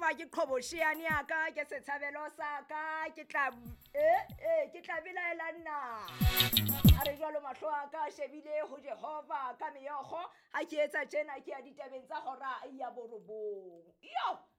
Jehova ke qhobosheane ya ka ke setshabelo sa ka ke tla belaela nna a re jwalo mahlo a ka shebile ho Jehova ka meokgo ha ke etsa tjena ke ya ditabeng tsa hora ya borobong yo